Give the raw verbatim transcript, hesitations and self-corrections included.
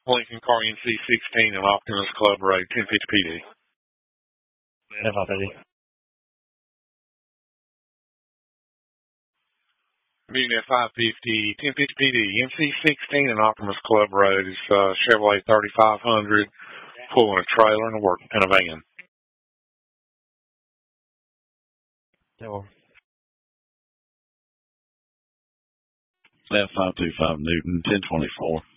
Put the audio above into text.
Lincoln Car N C sixteen and Optimus Club Road, ten fifty P D. ten fifty. Muni at five fifty, ten fifty P D, N C sixteen and Optimus Club Road is uh, Chevrolet thirty-five hundred, pulling a trailer and a work and a van. Sure. F five two five Newton, ten twenty-four.